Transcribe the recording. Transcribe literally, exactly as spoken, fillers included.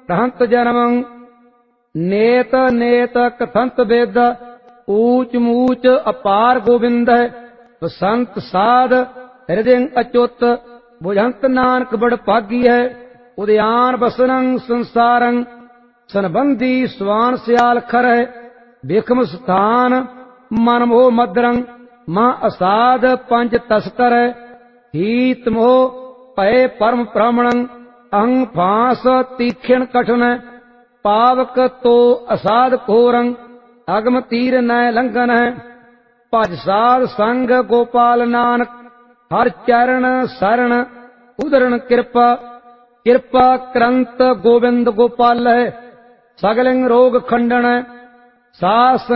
रहंत जन्मं नेत नेत कथंत वेद ऊच मूच अपार गोविंद संत साध हृदय अच्युत बुझंत नानक बड़ भागी है उद्यान बसरं संसारं सनबंदी स्वान सियाल खर है बिखम स्थान मन मोह मदरं मां असाध पंच तस्कर हीत मोह पय परम ब्राह्मणं अंग फांस तीक्षण कठन पावक तो असाध घोरं अगम तीर नय लंघन है भज साध संग गोपाल नानक हर चरण शरण उदरण कृपा कृपा करंत गोविंद गोपाल है सगलिंग रोग खंडन सास